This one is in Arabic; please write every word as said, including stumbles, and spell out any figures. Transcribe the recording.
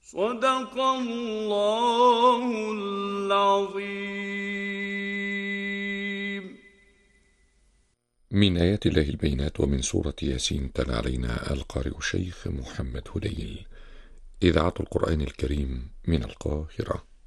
صدق الله العظيم. من آيات الله البينات. ومن سورة ياسين تلا علينا القارئ الشيخ محمد هليل. إذاعة القرآن الكريم من القاهرة.